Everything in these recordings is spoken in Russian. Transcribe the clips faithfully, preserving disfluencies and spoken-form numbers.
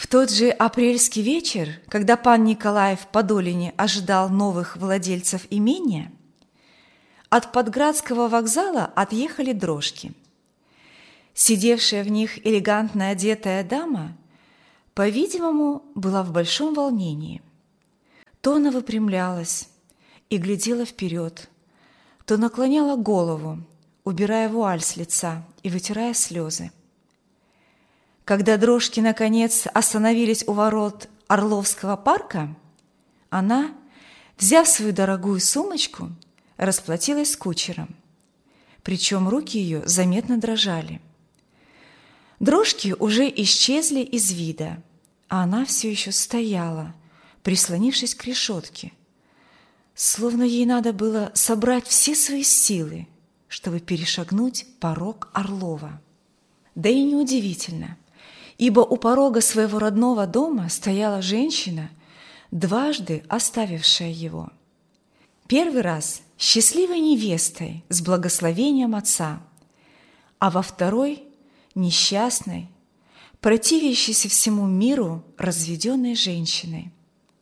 тот же апрельский вечер, когда пан Николай в Подолине ожидал новых владельцев имения, от Подградского вокзала отъехали дрожки. Сидевшая в них элегантно одетая дама, по-видимому, была в большом волнении. То она выпрямлялась и глядела вперед, то наклоняла голову, убирая вуаль с лица и вытирая слезы. Когда дрожки, наконец, остановились у ворот Орловского парка, она, взяв свою дорогую сумочку, расплатилась с кучером. Причем руки ее заметно дрожали. Дрожки уже исчезли из вида, а она все еще стояла, прислонившись к решетке, словно ей надо было собрать все свои силы, чтобы перешагнуть порог Орлова. Да и неудивительно, ибо у порога своего родного дома стояла женщина, дважды оставившая его. Первый раз счастливой невестой с благословением отца, а во второй – несчастной, противящейся всему миру разведенной женщиной.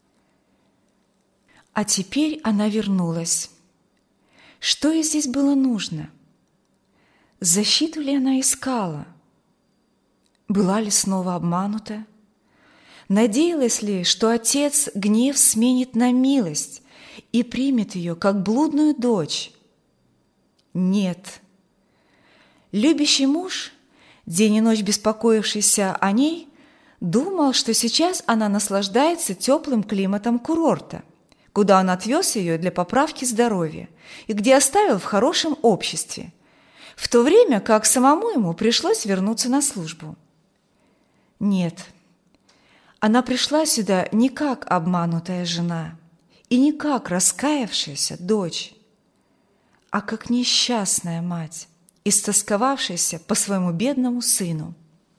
А теперь она вернулась. Что ей здесь было нужно? Защиту ли она искала? Была ли снова обманута? Надеялась ли, что отец гнев сменит на милость и примет ее как блудную дочь? Нет. Любящий муж, день и ночь беспокоившийся о ней, думал, что сейчас она наслаждается теплым климатом курорта, куда он отвез ее для поправки здоровья и где оставил в хорошем обществе, в то время как самому ему пришлось вернуться на службу. Нет, она пришла сюда не как обманутая жена и не как раскаявшаяся дочь, а как несчастная мать, истосковавшаяся по своему бедному сыну.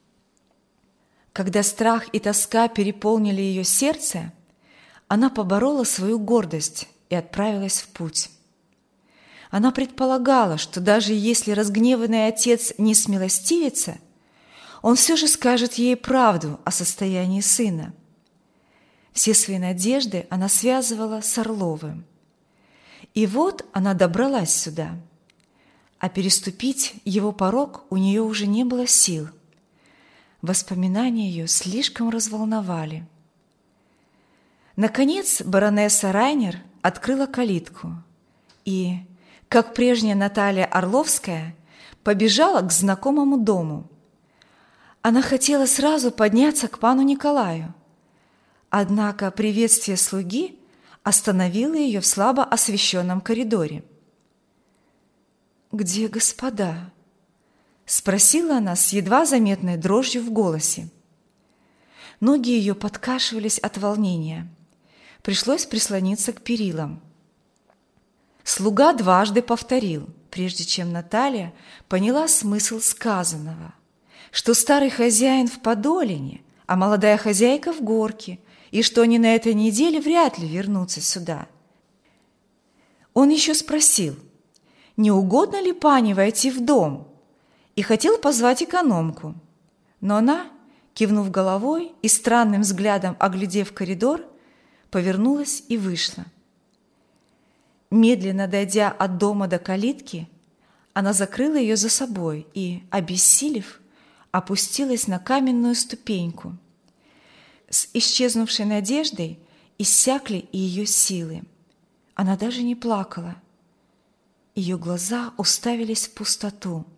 Когда страх и тоска переполнили ее сердце, она поборола свою гордость и отправилась в путь. Она предполагала, что даже если разгневанный отец не смилостивится, он все же скажет ей правду о состоянии сына. Все свои надежды она связывала с Орловым. И вот она добралась сюда, а переступить его порог у нее уже не было сил. Воспоминания ее слишком разволновали. Наконец баронесса Райнер открыла калитку и, как прежняя Наталья Орловская, побежала к знакомому дому. Она хотела сразу подняться к пану Николаю, однако приветствие слуги остановило ее в слабо освещенном коридоре. «Где господа?» – спросила она с едва заметной дрожью в голосе. Ноги ее подкашивались от волнения. Пришлось прислониться к перилам. Слуга дважды повторил, прежде чем Наталья поняла смысл сказанного, что старый хозяин в Подолине, а молодая хозяйка в Горке, и что они на этой неделе вряд ли вернутся сюда. Он еще спросил, не угодно ли пане войти в дом, и хотел позвать экономку, но она, кивнув головой и странным взглядом оглядев коридор, повернулась и вышла. Медленно дойдя от дома до калитки, она закрыла ее за собой и, обессилев, опустилась на каменную ступеньку. С исчезнувшей надеждой иссякли и ее силы. Она даже не плакала. Ее глаза уставились в пустоту.